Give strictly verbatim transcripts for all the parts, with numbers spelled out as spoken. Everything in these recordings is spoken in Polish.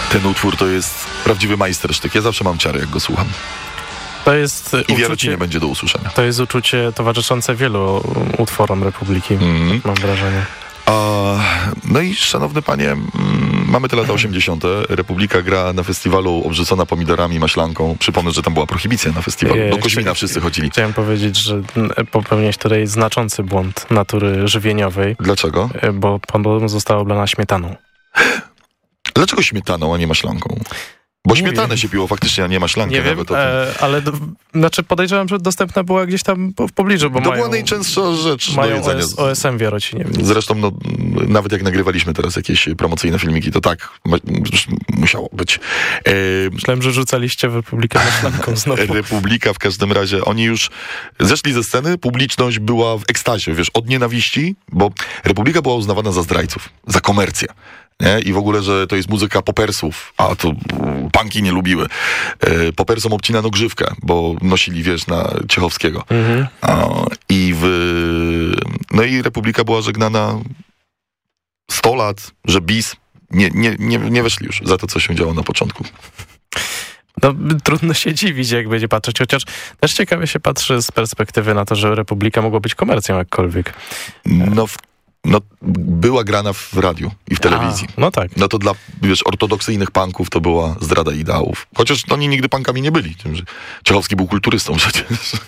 Ten utwór to jest prawdziwy majstersztyk. Ja zawsze mam ciary, jak go słucham. To jest I w Jarocinie będzie do usłyszenia. To jest uczucie towarzyszące wielu utworom Republiki, mm. mam wrażenie. A, no i szanowny panie, mm, mamy te lata osiemdziesiąte. Republika gra na festiwalu obrzucona pomidorami i maślanką. Przypomnę, że tam była prohibicja na festiwalu. Je, Do Koźmina wszyscy chodzili. Chciałem powiedzieć, że popełniłeś tutaj znaczący błąd natury żywieniowej. Dlaczego? Bo podobno została oblana śmietaną. Dlaczego śmietaną, a nie maślanką? Bo nie śmietanę wiem. się piło faktycznie, a nie maślankę. Nie wiem, nawet e, ale do, znaczy podejrzewam, że dostępna była gdzieś tam w pobliżu, bo to mają, była najczęstsza rzecz mają do jedzenia. O S M w Jarocinie. Więc. Zresztą no, nawet jak nagrywaliśmy teraz jakieś promocyjne filmiki, to tak ma, musiało być. E, Myślałem, że rzucaliście w Republikę maślanką znowu. Republika w każdym razie, oni już zeszli ze sceny, publiczność była w ekstazie, wiesz, od nienawiści, bo Republika była uznawana za zdrajców, za komercję. Nie? I w ogóle, że to jest muzyka popersów, a to punki nie lubiły. E, popersom obcinano grzywkę, bo nosili, wiesz, na Ciechowskiego. Mhm. A, i w, no i Republika była żegnana sto lat, że bis nie, nie, nie, nie weszli już za to, co się działo na początku. No, trudno się dziwić, jak będzie patrzeć, chociaż też ciekawie się patrzy z perspektywy na to, że Republika mogła być komercją jakkolwiek. No w No, była grana w radiu i w telewizji. A, no tak. No to dla, wiesz, ortodoksyjnych punków to była zdrada ideałów. Chociaż oni nigdy punkami nie byli. Tym, że Ciechowski był kulturystą przecież.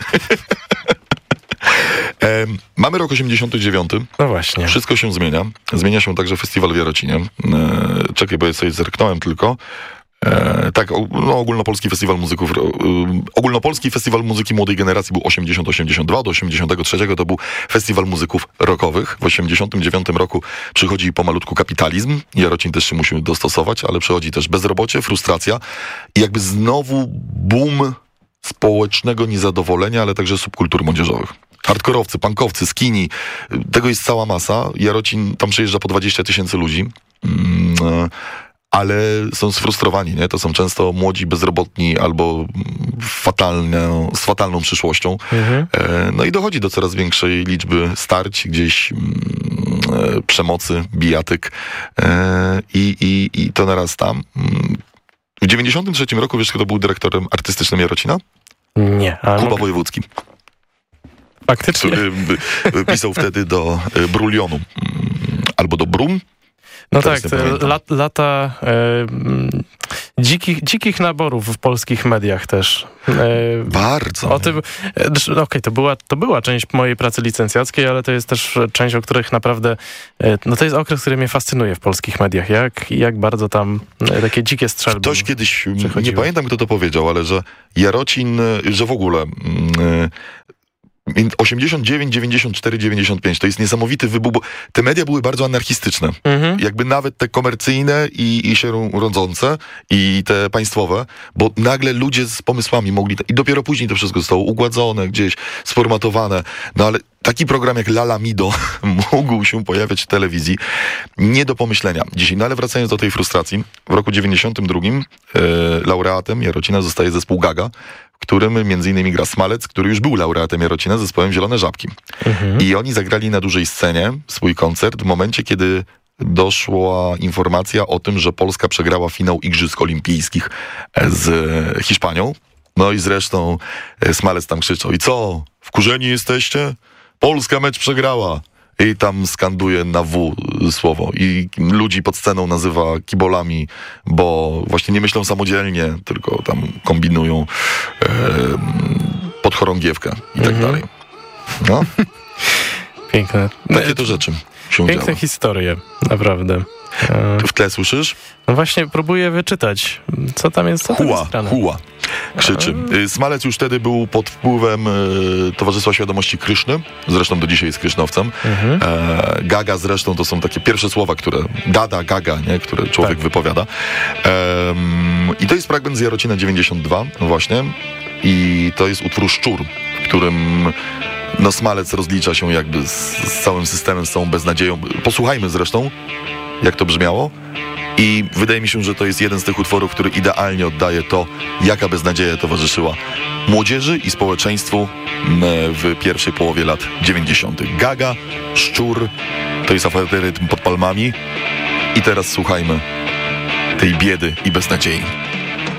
e, mamy rok osiemdziesiąty dziewiąty. No właśnie. Wszystko się zmienia. Zmienia się także festiwal w Jarocinie. E, czekaj, bo ja sobie zerknąłem tylko. E, tak, no, ogólnopolski festiwal muzyków, e, ogólnopolski festiwal muzyki młodej generacji był osiemdziesiąt osiemdziesiąt dwa, do osiemdziesiątego trzeciego to był festiwal muzyków rockowych. W osiemdziesiątym dziewiątym roku przychodzi pomalutku kapitalizm, Jarocin też się musi dostosować, ale przychodzi też bezrobocie, frustracja i jakby znowu boom społecznego niezadowolenia, ale także subkultur młodzieżowych. Hardkorowcy, punkowcy, skinny, tego jest cała masa. Jarocin, tam przyjeżdża po dwadzieścia tysięcy ludzi. Mm, ale są sfrustrowani, nie? To są często młodzi, bezrobotni albo fatalne, z fatalną przyszłością. Mhm. E, no i dochodzi do coraz większej liczby starć, gdzieś mm, e, przemocy, bijatyk e, i, i, i to narasta. W dziewięćdziesiątym trzecim roku, wiesz, kto był dyrektorem artystycznym Jarocina? Nie. Ale Kuba mogę... Wojewódzki. Faktycznie. Który pisał wtedy do Brulionu albo do Brum. No tak, lat, lata e, dzikich, dzikich naborów w polskich mediach też. E, Bardzo. O tym, e, Okej, okay, to, była, to była część mojej pracy licencjackiej, ale to jest też część, o których naprawdę... E, no to jest okres, który mnie fascynuje w polskich mediach. Jak, jak bardzo tam e, takie dzikie strzelby Ktoś kiedyś, nie pamiętam kto to powiedział, ale że Jarocin, że w ogóle... Mm, osiemdziesiąt dziewięć, dziewięćdziesiąt cztery, dziewięćdziesiąt pięć. To jest niesamowity wybuch, bo te media były bardzo anarchistyczne. Mhm. Jakby nawet te komercyjne i, i się rodzące i te państwowe, bo nagle ludzie z pomysłami mogli... I dopiero później to wszystko zostało ugładzone, gdzieś sformatowane. No ale taki program jak Lala Mido mógł się pojawiać w telewizji. Nie do pomyślenia dzisiaj. No ale wracając do tej frustracji, w roku dziewięćdziesiątym drugim e, laureatem Jarocina zostaje zespół Gaga, w którym między innymi gra Smalec, który już był laureatem Jarocina z zespołem Zielone Żabki. Mhm. I oni zagrali na dużej scenie swój koncert w momencie, kiedy doszła informacja o tym, że Polska przegrała finał Igrzysk Olimpijskich z Hiszpanią. No i zresztą Smalec tam krzyczał: i co? Wkurzeni jesteście? Polska mecz przegrała. I tam skanduje na W słowo. I ludzi pod sceną nazywa kibolami, bo właśnie nie myślą samodzielnie, tylko tam kombinują e, pod chorągiewkę i tak mhm. dalej. No. Piękne. Takie to rzeczy się Piękne działy. historie, naprawdę. W tle słyszysz? No właśnie próbuję wyczytać, co tam jest. Co tam Hua, jest grane. hua. Krzyczy. Smalec już wtedy był pod wpływem e, Towarzystwa Świadomości Kryszny. Zresztą do dzisiaj jest kryszynowcem. Mhm. E, gaga zresztą to są takie pierwsze słowa, które... Dada, gaga, nie? Które człowiek tak. wypowiada. E, I to jest fragment z Jarocina dziewięćdziesiąt dwa właśnie. I to jest utwór Szczur, w którym... No Smalec rozlicza się jakby z, z całym systemem, z całą beznadzieją. Posłuchajmy zresztą, jak to brzmiało. I wydaje mi się, że to jest jeden z tych utworów, który idealnie oddaje to, jaka beznadzieja towarzyszyła młodzieży i społeczeństwu w pierwszej połowie lat dziewięćdziesiątych. Gaga, Szczur, to jest aferyrytm pod palmami. I teraz słuchajmy tej biedy i beznadziei.